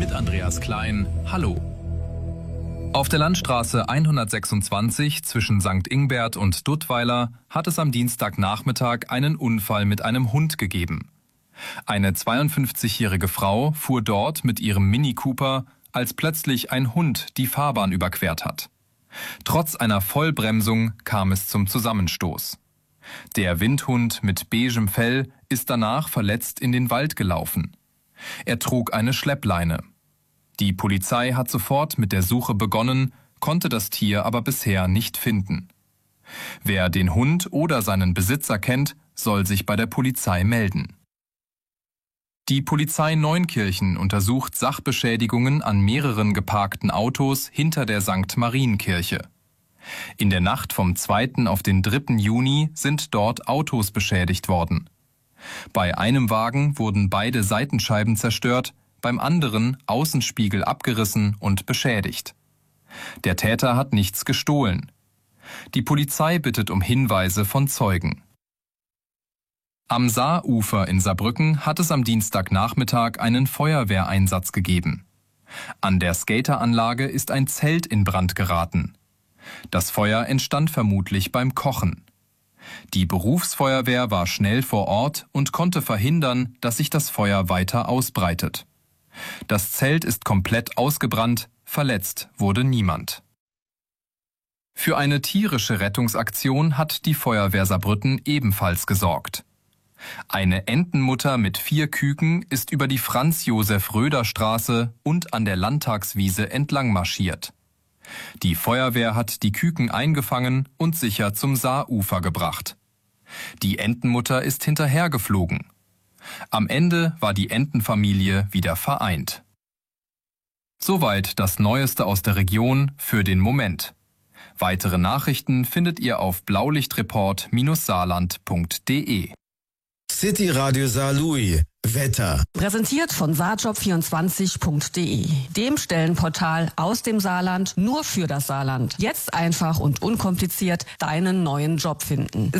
mit Andreas Klein. Hallo. Auf der Landstraße 126 zwischen St. Ingbert und Duttweiler hat es am Dienstagnachmittag einen Unfall mit einem Hund gegeben. Eine 52-jährige Frau fuhr dort mit ihrem Mini Cooper, als plötzlich ein Hund die Fahrbahn überquert hat. Trotz einer Vollbremsung kam es zum Zusammenstoß. Der Windhund mit beigem Fell ist danach verletzt in den Wald gelaufen. Er trug eine Schleppleine. Die Polizei hat sofort mit der Suche begonnen, konnte das Tier aber bisher nicht finden. Wer den Hund oder seinen Besitzer kennt, soll sich bei der Polizei melden. Die Polizei Neunkirchen untersucht Sachbeschädigungen an mehreren geparkten Autos hinter der St. Marienkirche. In der Nacht vom 2. auf den 3. Juni sind dort Autos beschädigt worden. Bei einem Wagen wurden beide Seitenscheiben zerstört, beim anderen Außenspiegel abgerissen und beschädigt. Der Täter hat nichts gestohlen. Die Polizei bittet um Hinweise von Zeugen. Am Saarufer in Saarbrücken hat es am Dienstagnachmittag einen Feuerwehreinsatz gegeben. An der Skateranlage ist ein Zelt in Brand geraten. Das Feuer entstand vermutlich beim Kochen. Die Berufsfeuerwehr war schnell vor Ort und konnte verhindern, dass sich das Feuer weiter ausbreitet. Das Zelt ist komplett ausgebrannt, verletzt wurde niemand. Für eine tierische Rettungsaktion hat die Feuerwehr Saarbrücken ebenfalls gesorgt. Eine Entenmutter mit 4 Küken ist über die Franz-Josef-Röder-Straße und an der Landtagswiese entlang marschiert. Die Feuerwehr hat die Küken eingefangen und sicher zum Saarufer gebracht. Die Entenmutter ist hinterhergeflogen. Am Ende war die Entenfamilie wieder vereint. Soweit das Neueste aus der Region für den Moment. Weitere Nachrichten findet ihr auf blaulichtreport-saarland.de. City Radio Saarlouis. Wetter. Präsentiert von saarjob24.de, dem Stellenportal aus dem Saarland nur für das Saarland. Jetzt einfach und unkompliziert deinen neuen Job finden.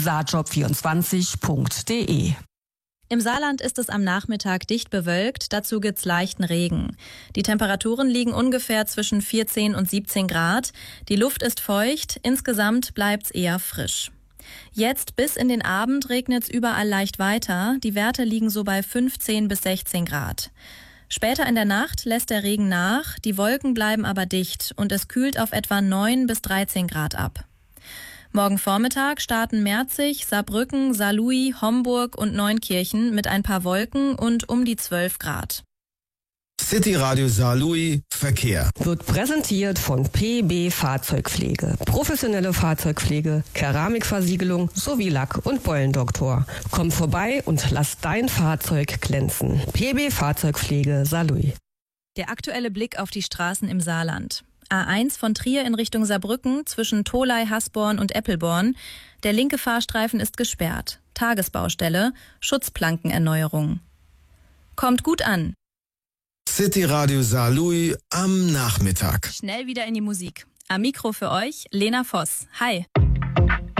saarjob24.de. Im Saarland ist es am Nachmittag dicht bewölkt, dazu gibt's leichten Regen. Die Temperaturen liegen ungefähr zwischen 14 und 17 Grad. Die Luft ist feucht, insgesamt bleibt's eher frisch. Jetzt bis in den Abend regnet's überall leicht weiter. Die Werte liegen so bei 15 bis 16 Grad. Später in der Nacht lässt der Regen nach, die Wolken bleiben aber dicht und es kühlt auf etwa 9 bis 13 Grad ab. Morgen Vormittag starten Merzig, Saarbrücken, Saarlouis, Homburg und Neunkirchen mit ein paar Wolken und um die 12 Grad. City Radio Saarlouis Verkehr. Wird präsentiert von PB Fahrzeugpflege. Professionelle Fahrzeugpflege, Keramikversiegelung sowie Lack- und Beulendoktor. Komm vorbei und lass dein Fahrzeug glänzen. PB Fahrzeugpflege Saarlouis. Der aktuelle Blick auf die Straßen im Saarland. A1 von Trier in Richtung Saarbrücken zwischen Tholey, Hasborn und Eppelborn. Der linke Fahrstreifen ist gesperrt. Tagesbaustelle, Schutzplankenerneuerung. Kommt gut an. City Radio Saarlouis am Nachmittag. Schnell wieder in die Musik. Am Mikro für euch Lena Voss. Hi.